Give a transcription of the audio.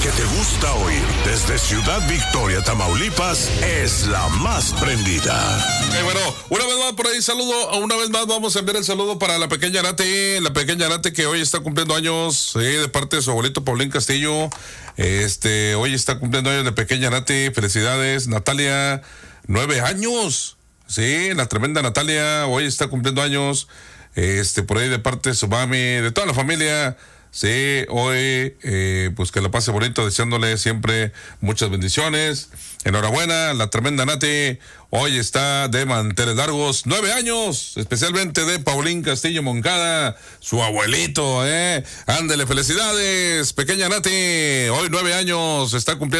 que te gusta oír desde Ciudad Victoria, Tamaulipas, es la más prendida. Bueno, una vez más por ahí una vez más vamos a enviar el saludo para la pequeña Nati que hoy está cumpliendo años, de parte de su abuelito Paulín Castillo. Hoy está cumpliendo años de pequeña Nati, felicidades. Natalia, 9 años, la tremenda Natalia, hoy está cumpliendo años, por ahí de parte de su mami, de toda la familia. Sí, hoy, pues que la pase bonito, deseándole siempre muchas bendiciones. Enhorabuena, la tremenda Nati, hoy está de manteles largos, 9 años, especialmente de Paulín Castillo Moncada, su abuelito, Ándele, felicidades, pequeña Nati, hoy 9 años, está cumpliendo.